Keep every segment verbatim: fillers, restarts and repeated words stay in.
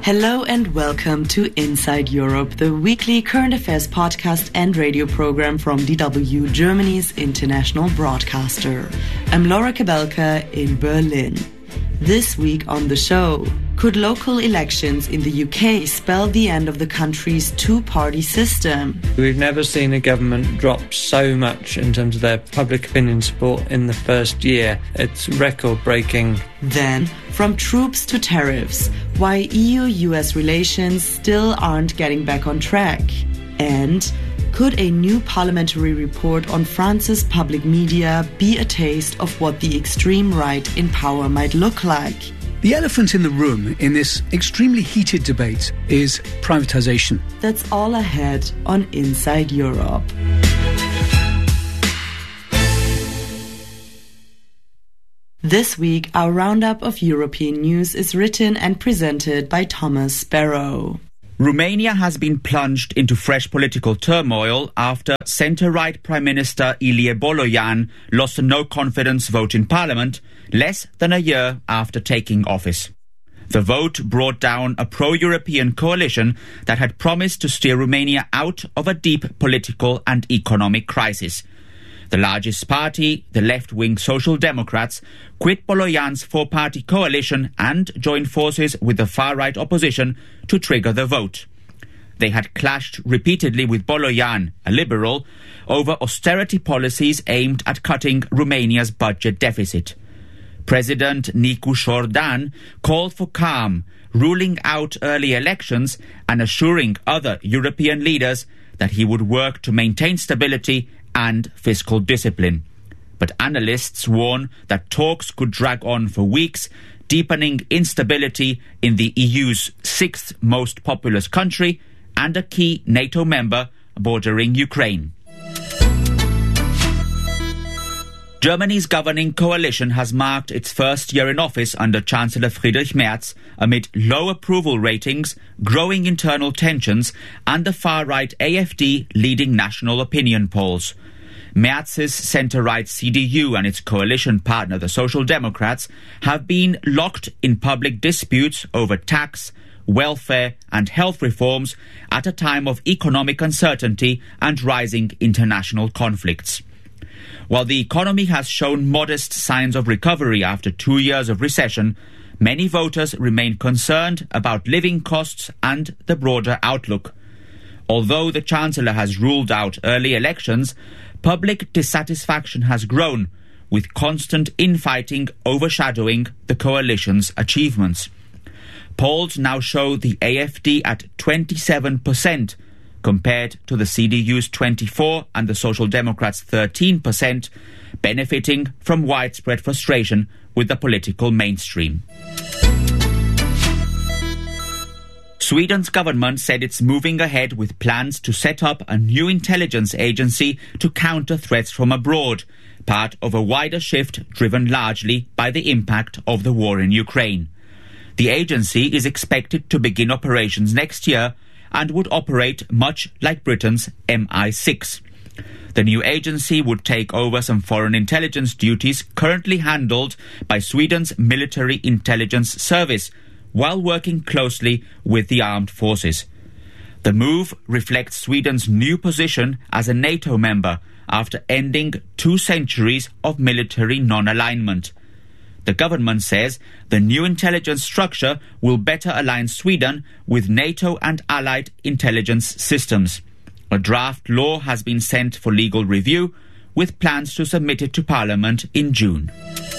Hello and welcome to Inside Europe, the weekly current affairs podcast and radio program from D W, Germany's international broadcaster. I'm Laura Kabelka in Berlin. This week on the show, could local elections in the U K spell the end of the country's two-party system? We've never seen a government drop so much in terms of their public opinion support in the first year. It's record-breaking. Then, from troops to tariffs, why E U-U S relations still aren't getting back on track. And could a new parliamentary report on France's public media be a taste of what the extreme right in power might look like? The elephant in the room in this extremely heated debate is privatisation. That's all ahead on Inside Europe. This week, our roundup of European news is written and presented by Thomas Sparrow. Romania has been plunged into fresh political turmoil after centre-right Prime Minister Ilie Boloyan lost a no-confidence vote in Parliament less than a year after taking office. The vote brought down a pro-European coalition that had promised to steer Romania out of a deep political and economic crisis. The largest party, the left-wing Social Democrats, quit Boloyan's four-party coalition and joined forces with the far-right opposition to trigger the vote. They had clashed repeatedly with Boloyan, a liberal, over austerity policies aimed at cutting Romania's budget deficit. President Nicu Șordan called for calm, ruling out early elections and assuring other European leaders that he would work to maintain stability and fiscal discipline. But analysts warn that talks could drag on for weeks, deepening instability in the E U's sixth most populous country and a key NATO member bordering Ukraine. Germany's governing coalition has marked its first year in office under Chancellor Friedrich Merz amid low approval ratings, growing internal tensions and the far-right A F D leading national opinion polls. Merz's centre-right C D U and its coalition partner, the Social Democrats, have been locked in public disputes over tax, welfare and health reforms at a time of economic uncertainty and rising international conflicts. While the economy has shown modest signs of recovery after two years of recession, many voters remain concerned about living costs and the broader outlook. Although the Chancellor has ruled out early elections, public dissatisfaction has grown, with constant infighting overshadowing the coalition's achievements. Polls now show the A F D at twenty-seven percent, compared to the C D U's twenty-four and the Social Democrats' thirteen percent, benefiting from widespread frustration with the political mainstream. Sweden's government said it's moving ahead with plans to set up a new intelligence agency to counter threats from abroad, part of a wider shift driven largely by the impact of the war in Ukraine. The agency is expected to begin operations next year and would operate much like Britain's M I six. The new agency would take over some foreign intelligence duties currently handled by Sweden's Military Intelligence Service, while working closely with the armed forces. The move reflects Sweden's new position as a NATO member after ending two centuries of military non-alignment. The government says the new intelligence structure will better align Sweden with NATO and allied intelligence systems. A draft law has been sent for legal review, with plans to submit it to Parliament in June.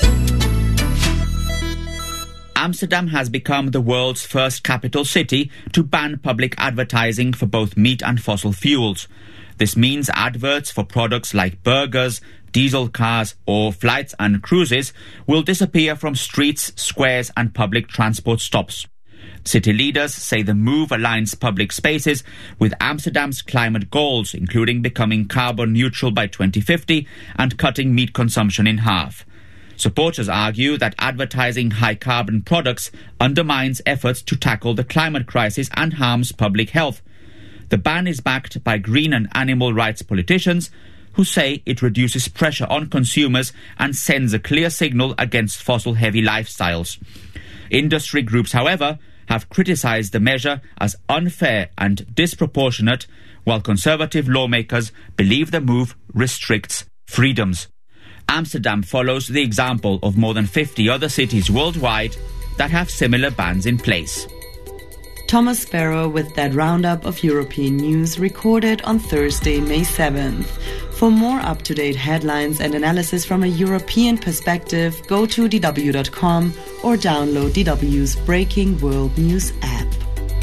Amsterdam has become the world's first capital city to ban public advertising for both meat and fossil fuels. This means adverts for products like burgers, diesel cars or flights and cruises will disappear from streets, squares and public transport stops. City leaders say the move aligns public spaces with Amsterdam's climate goals, including becoming carbon neutral by twenty fifty and cutting meat consumption in half. Supporters argue that advertising high-carbon products undermines efforts to tackle the climate crisis and harms public health. The ban is backed by green and animal rights politicians who say it reduces pressure on consumers and sends a clear signal against fossil-heavy lifestyles. Industry groups, however, have criticised the measure as unfair and disproportionate, while conservative lawmakers believe the move restricts freedoms. Amsterdam follows the example of more than fifty other cities worldwide that have similar bans in place. Thomas Sparrow with that roundup of European news recorded on Thursday, May seventh. For more up-to-date headlines and analysis from a European perspective, go to d w dot com or download D W's Breaking World News app.